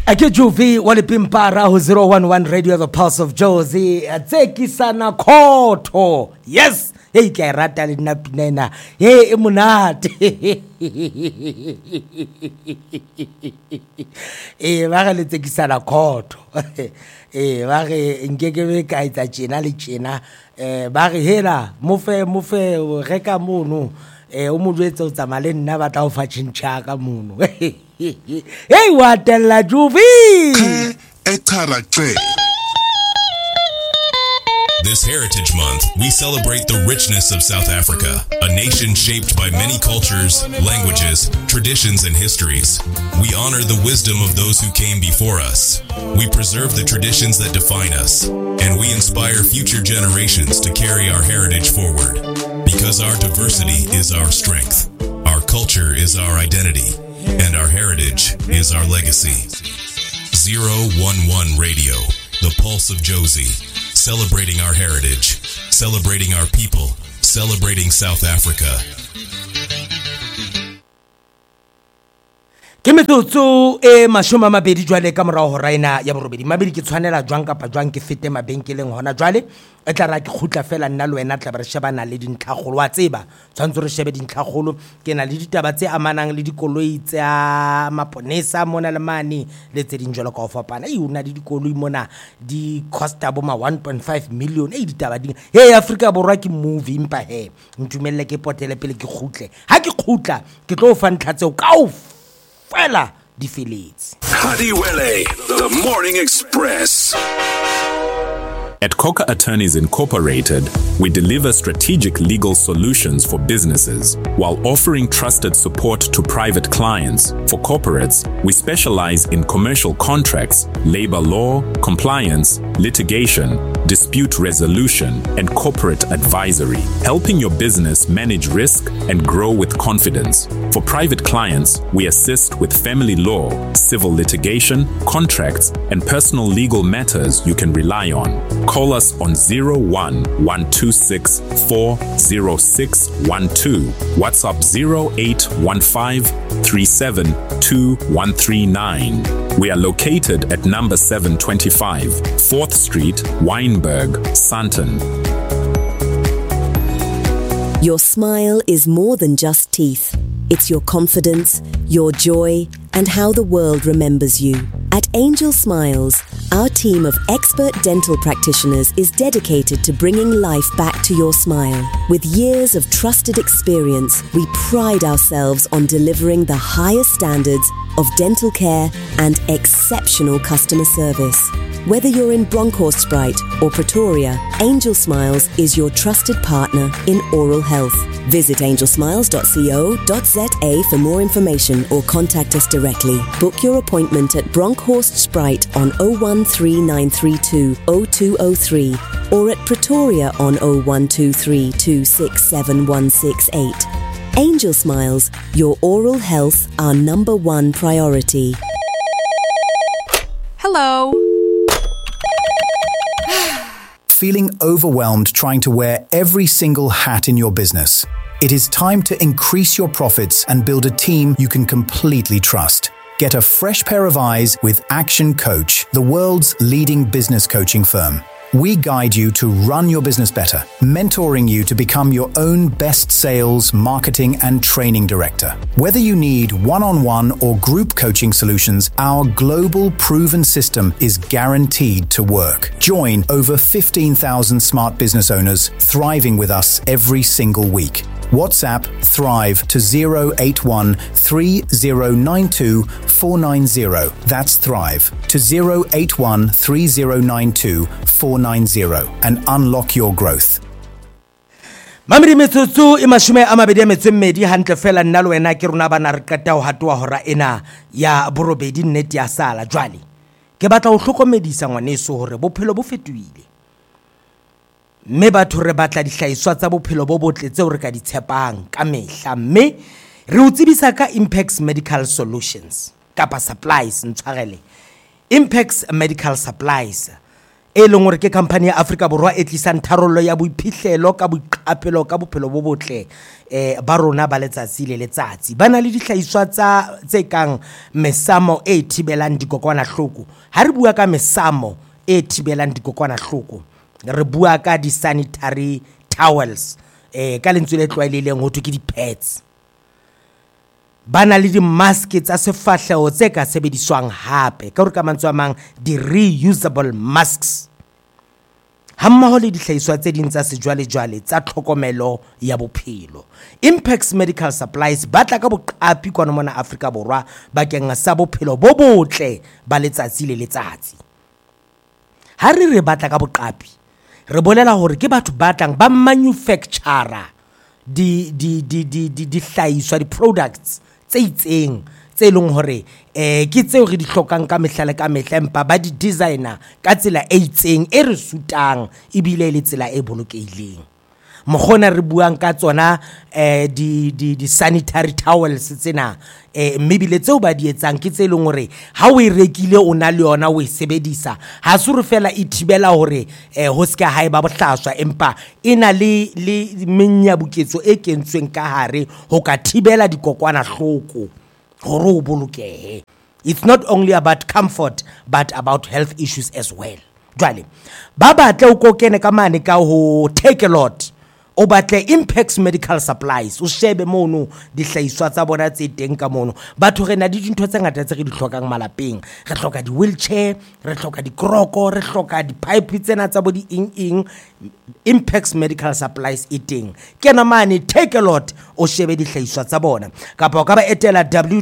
Ake Jovi wale pimpara ho 011 Radio the Pulse of Jozi tseki sana khotho. Yes, hey ke rata le nna pinena. Hey e monate. Ba ga le tseki sana khotho. Ba re nkekebe ka itsa tjena le tjena. Ba re hela mofe reka mono. O mo jwetsa o tsamale nna ba tla o fa tšhintšha ka mono. Hey, what la Juvi! This Heritage Month, we celebrate the richness of South Africa, a nation shaped by many cultures, languages, traditions, and histories. We honor the wisdom of those who came before us. We preserve the traditions that define us, and we inspire future generations to carry our heritage forward. Because our diversity is our strength, our culture is our identity, and our heritage is our legacy. 011 Radio, the Pulse of Jozi, celebrating our heritage, celebrating our people, celebrating South Africa. Ke metsotso e mashome a mabedi jwale ka morao ho raina ya borobedi mabedi ke tshwanela jwang kapa jwang ke fete mabenkeleng hona jwale e tla ra ke khutla fela nna le wena tla ba re shebana le dintlhagolo wa tseba tshwantse re shebe dintlhagolo ke na le ditaba tse amanang le dikoloi tsa maponesa mona le mane le tse ding jwalo ka ho fapana una di dikoloi mona di costa bo ma 1.5 million ditaba ding hey Africa borwa ke movie impa he ntumelle ke potele pele ke khutle ha ke khutla ke tlo fa ntlhatse o ka Fela di Phillips. Hadiwele, the Morning Express. At Coca Attorneys Incorporated, we deliver strategic legal solutions for businesses while offering trusted support to private clients. For corporates, we specialize in commercial contracts, labor law, compliance, litigation, dispute resolution, and corporate advisory, helping your business manage risk and grow with confidence. For private clients, we assist with family law, civil litigation, contracts, and personal legal matters you can rely on. Call us on 01-126-40612, WhatsApp 0815-372139. We are located at number 725, 4th Street, Wynberg, Sandton. Your smile is more than just teeth. It's your confidence, your joy, and how the world remembers you. At Angel Smiles, our team of expert dental practitioners is dedicated to bringing life back to your smile. With years of trusted experience, we pride ourselves on delivering the highest standards of dental care and exceptional customer service. Whether you're in Bronkhorstspruit or Pretoria, Angel Smiles is your trusted partner in oral health. Visit angelsmiles.co.za for more information or contact us directly. Book your appointment at Bronkhorstspruit on 013932 0203 or at Pretoria on 0123 267 Angel Smiles, your oral health, our number one priority. Hello. Feeling overwhelmed trying to wear every single hat in your business? It is time to increase your profits and build a team you can completely trust. Get a fresh pair of eyes with Action Coach, the world's leading business coaching firm. We guide you to run your business better, mentoring you to become your own best sales, marketing, and training director. Whether you need one-on-one or group coaching solutions, our global proven system is guaranteed to work. Join over 15,000 smart business owners thriving with us every single week. WhatsApp Thrive to 081 3092 490. That's Thrive to 081 3092 490 and unlock your growth. Mamedi metsotso e mashume a mabedi a metsemmedi hantle fela nna le wena ke rona bana re qeta ho hatwa hora ena ya borobedi nnete ya sala jwale ke batla ho hlokomedisa ngwaneso hore bophelo bo fetohile mme batho re batla dihlahiswa tsa bophelo bo botle tseo re ka di tshepang ka mehla mme re o tsebisa ka Impex Medical Solutions kapa supplies ntshwarele Impex Medical Supplies e leng hore ke company ya Africa borwa e tlisang tharollo ya boiphihlelo ka boiqapelo ka bophelo bo botle ba rona ba letsatsi le letsatsi. Ba na le dihlahiswa tse kang mesamo e thibelang dikokwanahloko. Ha re bua ka mesamo e thibelang dikokwanahloko, re bua ka di-sanitary towels, ka lentswe le tlwaelehileng ho thwe ke di-pads. Ba na le di-mask tsa sefahleho tse ka sebediswang hape, ka hore ka mantswe a mang di-reusable masks, hammoho le dihlahiswa tse ding tsa sejwalejwale tsa tlhokomelo ya bophelo. Impex Medical Supplies ba tla ka boqapi kwana mona Afrika Borwa bakeng sa bophelo bo botle ba letsatsi le letsatsi. Ha re batla ka boqapi, re bolela hore ke batho ba tlang ba manufacturer di hlahiswa, di-products tse itseng tse leng hore ke tseo re di hlokang ka mehla le ka mehla, empa ba di designer ka tsela e itseng e re sutang ebile le tsela e bolokehileng. Mokgona re buang ka tsona di-sanitary towels tsena, mme bile tseo ba di etsang ke tse leng hore ha o e rekile o na le yona o e sebedisa, ha se re fela e thibela hore ho ska hae ba bohlaswa, empa e na le menyabuketso e kentsweng ka hare ho ka thibela dikokwanahloko hore o bolokehe. It's not only about comfort but about health issues as well. Jwale ba batle o kokene ka mane ka ho Take a Lot, o batle Impex Medical Supplies, o shebe mono dihlahiswa tsa bona tse teng ka mono. Batho re na di dintho tse ngata tse re di hlokang malapeng. Re hloka di-wheelchair, re hloka dikroko, re hloka di-pipe tsena tsa bo di-ing. Impex Medical Supplies e teng. Kena mane Take a Lot, o shebe dihlahiswa tsa bona. Kapa o ka ba etela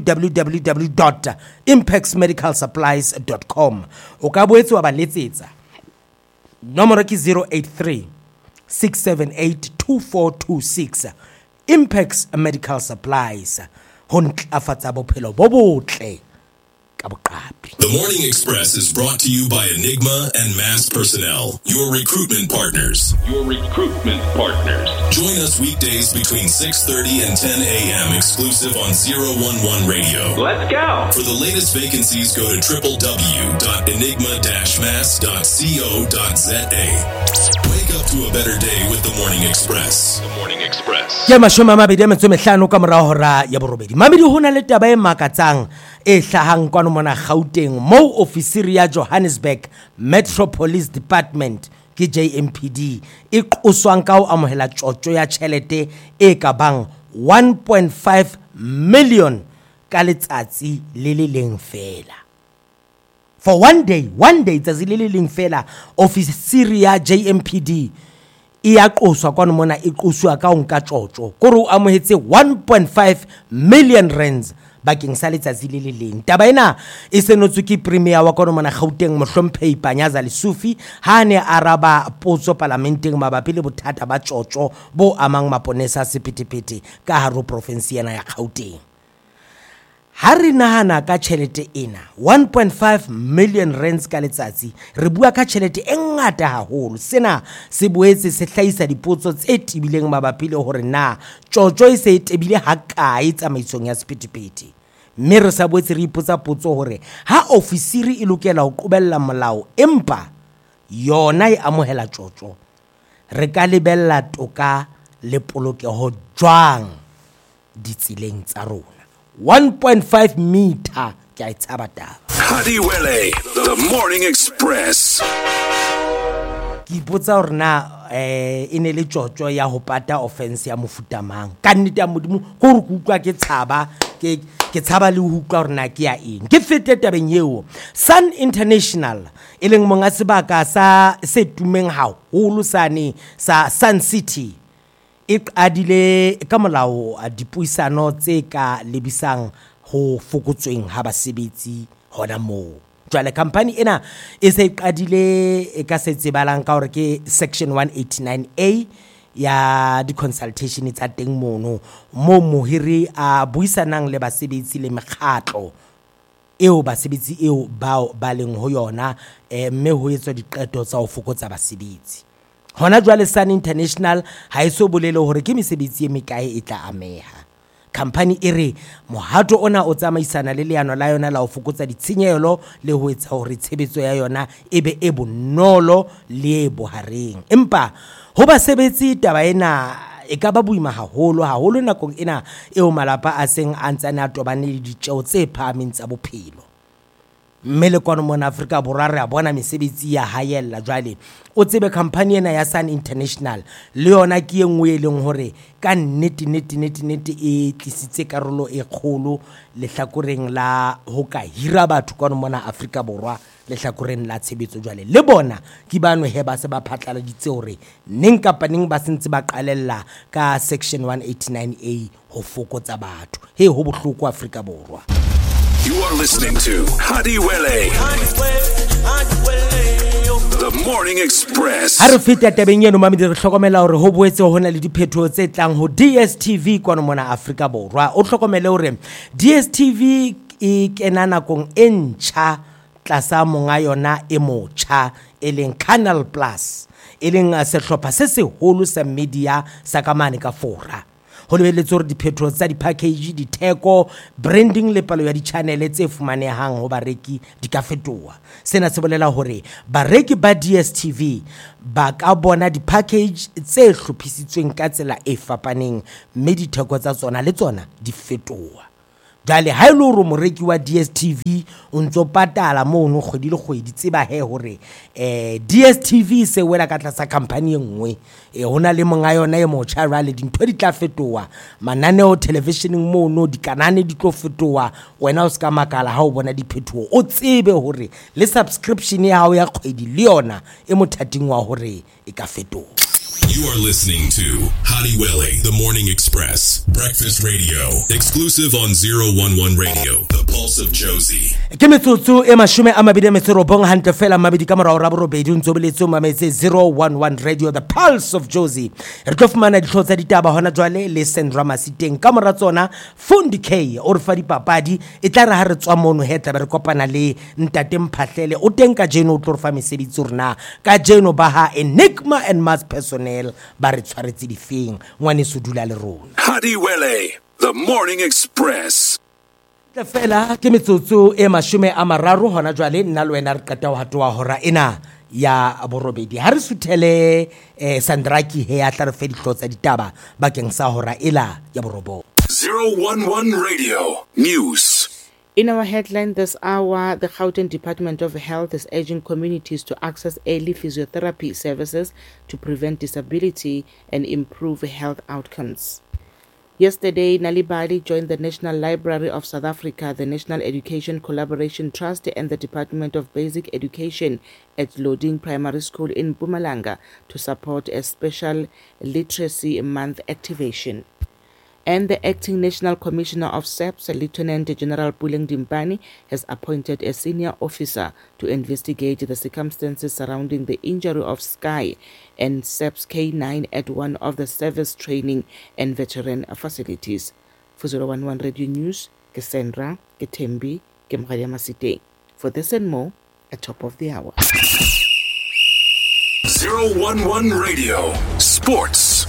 www.impexmedicalsupplies.com. O ka boetse wa ba letsetsa. Nomoro ke 083-678-2426. Impex Medical Supplies, ho ntlafatsa bophelo bo botle ka boqapi. The Morning Express is brought to you by Enigma and Mass Personnel, your recruitment partners. Join us weekdays between 6:30 and 10 a.m. exclusive on 011 Radio. Let's go. For the latest vacancies, go to www.enigma-mass.co.za. Wake up to a better day with the Morning Express. The Morning Express. Ke mashome a mabedi a metso e mehlano ka morao hora ya borobedi. Mamedi ho na le taba e makatsang e hlahang kwano mona Gauteng mo ofisiri ya Johannesburg Metropolice Department ke JMPD e qoswang ka ho amohela tjotjo ya tjhelete e ka bang 1.5 million ka letsatsi le le leng fela. For one day tsatsi le le leng fela ofisiri ya JMPD e ya qoswa kwano mona e qoswa ka ho nka tjotjo kore o amohetse 1.5 million rands bakeng sa letsatsi le le leng. Taba ena e senotswe ke premier wa kwano mona Gauteng Mohlomphehi Panyaza Lesufi ha ne araba potso parlamenteng mabapi le bothata ba tjotjo bo amang maponesa sephethephethe ka haro province ena ya Gauteng. Ha re nahana ka tjhelete ena 1.5 million rands ka letsatsi, re bua ka tjhelete e ngata haholo. Sena se boetse se hlahisa dipotso tse tibileng mabapi le hore na tjotjo e se e tebile ha kae tsamaisong ya sephethephethe. Mme re sa boetse re ipotsa potso hore ha ofisiri e lokela ho qobella molao empa yona e amohela tjotjo, re ka lebella toka le polokeho jwang ditseleng tsa rona. 1.5 meter ke a itshaba taba. Hadiwele, the Morning Express. Ki ipotsa hore na e ne le tjotjo ya ho pata offense ya mofuta mang. Ka nnete ya modimo ho re ke utlwa ke tshaba, ke tshaba le ho utlwa hore na ke ya eng. Ke fete tabeng eo. Sun International e leng monga sebaka sa se tumeng haholo sane sa Sun City e qadile ka molao a dipuisano tse ka lebisang ho fokotsweng ha basebetsi hona moo. Jwale company ena e se qadile e ka se tsebalang ka hore ke section 189A ya di consultation tsa teng mono mo mohiri a buisanang le basebetsi le mekgatlo eo basebetsi eo ba leng ho yona, mme ho etswa diqeto tsa ho fokotsa basebetsi. Hona jwale Sun International ha iso bolele hore ke mesebetsi e mekae e tla ameha. company e re mohato ona o tsamaisana le leano la yona la ho fokotsa ditshenyehelo le ho etsa hore tshebetso ya yona ebe e bonolo le e bohareng. Empa ho basebetsi taba ena e ka ba boima haholo nakong ena eo malapa a seng a ntsane a tobane le ditjeo tse phahameng tsa bophelo. Mme le kwano mona Afrika Borwa re a bona mesebetsi ya haella jwale o tsebe company ena ya Sun International le yona ke engwe e leng hore ka nnete e tlisitse karolo e kgolo lehlakoreng la ho ka hira batho kwano mona Afrika Borwa lehlakoreng la tshebetso jwale le bona ke bano he ba se ba phatlaladitse hore ning kapa ning ba sentse ba qalella ka section 189A ho fokotsa batho he ho bohloko Afrika Borwa. You are listening to Hadiwele, the Morning Express. Ha re feta tabeng eno mamedi re hlokomela hore ho boetse hona le diphetho tse tlang ho DStv kwano mona Afrika Borwa. O hlokomele hore DStv e kena nakong e ntjha tlasa monga yona e motjha e leng Canal Plus, e leng sehlopha se seholo sa media sa kamane ka fora. Ho lebelletse hore diphetho tsa di-package, ditheko, branding le palo ya di-channel tse fumanehang ho bareki di ka fetoha. Sena se bolela hore bareki ba DStv ba ka bona di-package tse hlophisitsweng ka tsela e fapaneng mme ditheko tsa tsona le tsona di fetoha. Jale ha ile hore moreki wa DStv o ntso patala mono kgwedi le kgwedi tseba he hore DStv se wela ka tlasa company engwe hona le monga yona e motjha rale dintho di tla fetoha mananeo televisioning mono dikanane di tlo fetoha wena o ska makala ha o bona diphethoho o tsebe hore le subscription ya hao ya kgwedi le yona e mothating wa hore e ka fetoha. You are listening to Hadiwele, the Morning Express, breakfast radio, exclusive on 011 Radio, the Pulse of Josie. Ke metsotso e mashome a mabedi a metso robong hantle fela mabedi ka morao ra borobedi o ntso boletso mametse 011 Radio, the Pulse of Josie. Re tlo fumana ditlho tsa ditaba hona jwale le Sandra Masiteng ka mora tsona Fundi K o re fa dipapadi e tla re ha re tswa mono he tla re kopana le Ntate Mphahlele o teng ka jeno o tlo re fa mesebetsi rena ka jeno ba ha Enigma and Mass Personnel ba re tshwaretse difeng ngwane se dula le rona. Hadiwele, the Morning Express. Fela ke metsotso e mashome a mararo hona jwale nna le wena re qeta ho hatoa hora ena ya borobedi ha re suthele Sandraki he a tla re fe ditlho tsa ditaba bakeng sa hora ela ya borobo. 011 Radio News. In our headline this hour, the Gauteng Department of Health is urging communities to access early physiotherapy services to prevent disability and improve health outcomes. Yesterday, Nalibali joined the National Library of South Africa, the National Education Collaboration Trust and the Department of Basic Education at Loding Primary School in Mpumalanga to support a special Literacy Month activation. And the acting National Commissioner of SAPS, Lieutenant General Puleng Dimpani, has appointed a senior officer to investigate the circumstances surrounding the injury of Sky and SAPS K9 at one of the service training and veteran facilities. For 011 Radio News, Cassandra, Ketembi, Kemgadia Masite. For this and more, at top of the hour. 011 Radio Sports.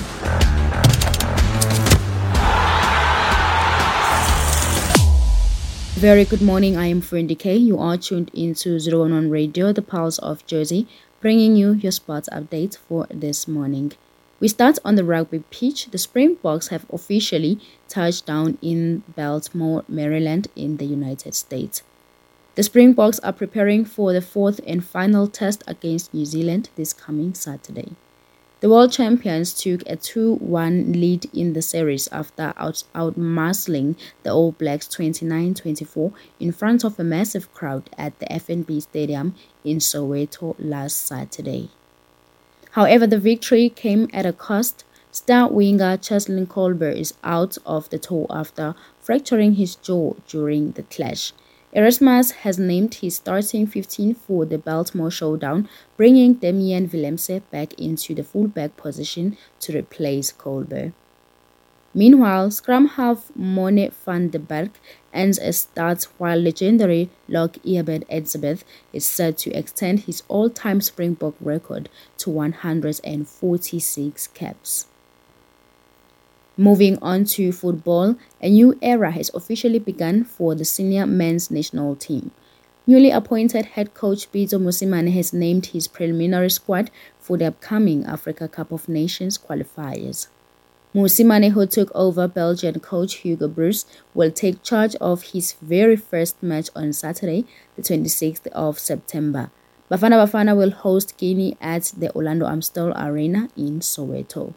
Very good morning. I am Fendi K. You are tuned into 011 Radio, the Pulse of Jersey, bringing you your sports updates for this morning. We start on the rugby pitch. The Springboks have officially touched down in Baltimore, Maryland, in the United States. The Springboks are preparing for the fourth and final test against New Zealand this coming Saturday. The world champions took a 2-1 lead in the series after outmuscling the All Blacks 29-24 in front of a massive crowd at the FNB Stadium in Soweto last Saturday. However, the victory came at a cost. Star winger Cheslin Colbert is out of the tour after fracturing his jaw during the clash. Erasmus has named his starting 15 for the Baltimore Showdown, bringing Damian Willemse back into the fullback position to replace Colbert. Meanwhile, scrum half Mone van der Berg ends a start while legendary Locke Eabet Etzebeth is set to extend his all-time Springbok record to 146 caps. Moving on to football, a new era has officially begun for the senior men's national team. Newly appointed head coach Pitso Mosimane has named his preliminary squad for the upcoming Africa Cup of Nations qualifiers. Mosimane, who took over Belgian coach Hugo Broos, will take charge of his very first match on Saturday, the 26th of September. Bafana Bafana will host Guinea at the Orlando Amstel Arena in Soweto.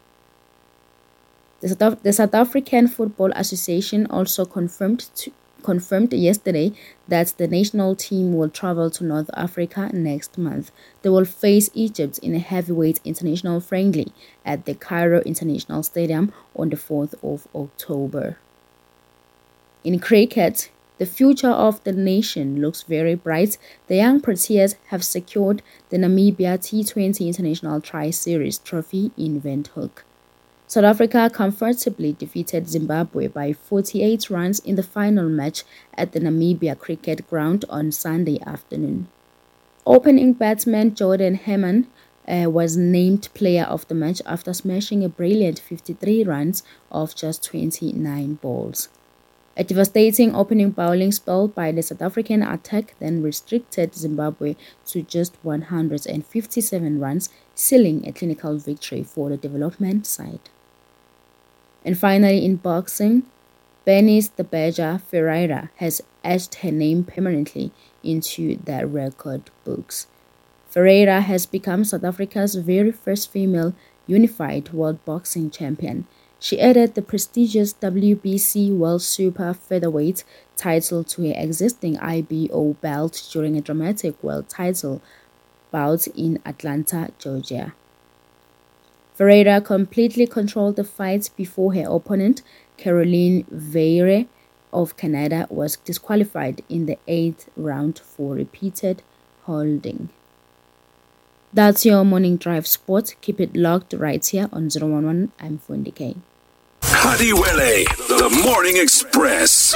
The South African Football Association also confirmed yesterday that the national team will travel to North Africa next month. They will face Egypt in a heavyweight international friendly at the Cairo International Stadium on the 4th of October. In cricket, the future of the nation looks very bright. The young Proteas have secured the Namibia T20 International Tri-Series trophy in Windhoek. South Africa comfortably defeated Zimbabwe by 48 runs in the final match at the Namibia Cricket Ground on Sunday afternoon. Opening batsman Jordan Herman was named player of the match after smashing a brilliant 53 runs off just 29 balls. A devastating opening bowling spell by the South African attack then restricted Zimbabwe to just 157 runs, sealing a clinical victory for the development side. And finally, in boxing, Bernice "the Badger" Ferreira has etched her name permanently into the record books. Ferreira has become South Africa's very first female unified world boxing champion. She added the prestigious WBC World Super Featherweight title to her existing IBO belt during a dramatic world title bout in Atlanta, Georgia. Ferreira completely controlled the fight before her opponent, Caroline Vieira of Canada, was disqualified in the 8th round for repeated holding. That's your morning drive sport. Keep it locked right here on 011. I'm Fundike. Hadiwele, the Morning Express.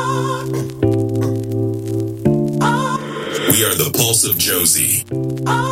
We are the Pulse of Josie.